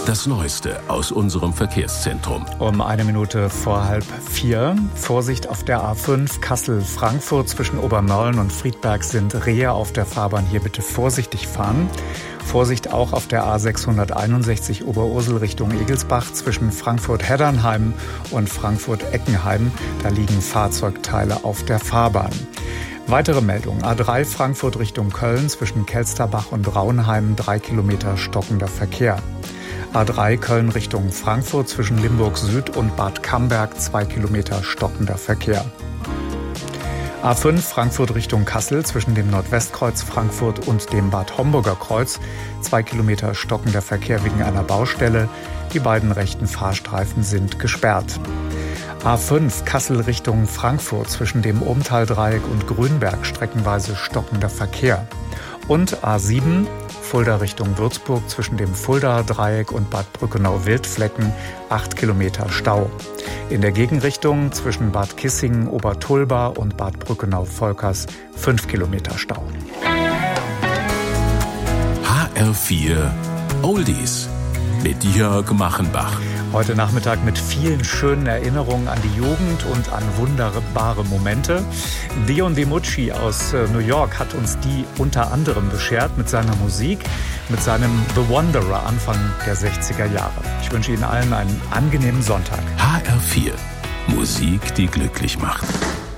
Das Neueste aus unserem Verkehrszentrum. Um 3:01. Vorsicht auf der A5 Kassel-Frankfurt zwischen Obermörlen und Friedberg sind Rehe auf der Fahrbahn. Hier bitte vorsichtig fahren. Vorsicht auch auf der A661 Oberursel Richtung Egelsbach zwischen Frankfurt-Heddernheim und Frankfurt-Eckenheim. Da liegen Fahrzeugteile auf der Fahrbahn. Weitere Meldungen. A3 Frankfurt Richtung Köln zwischen Kelsterbach und Raunheim 3 Kilometer stockender Verkehr. A3 Köln Richtung Frankfurt zwischen Limburg Süd und Bad Camberg 2 Kilometer stockender Verkehr. A5 Frankfurt Richtung Kassel zwischen dem Nordwestkreuz Frankfurt und dem Bad Homburger Kreuz 2 Kilometer stockender Verkehr wegen einer Baustelle. Die beiden rechten Fahrstreifen sind gesperrt. A5 Kassel Richtung Frankfurt zwischen dem Urmtal-Dreieck und Grünberg streckenweise stockender Verkehr. Und A7 Fulda Richtung Würzburg zwischen dem Fuldaer Dreieck und Bad Brückenau-Wildflecken 8 Kilometer Stau. In der Gegenrichtung zwischen Bad Kissingen, Obertulba und Bad Brückenau-Volkers 5 Kilometer Stau. HR4 Oldies mit Jörg Machenbach. Heute Nachmittag mit vielen schönen Erinnerungen an die Jugend und an wunderbare Momente. Dion DiMucci aus New York hat uns die unter anderem beschert mit seiner Musik, mit seinem The Wanderer Anfang der 60er Jahre. Ich wünsche Ihnen allen einen angenehmen Sonntag. HR4 Musik, die glücklich macht.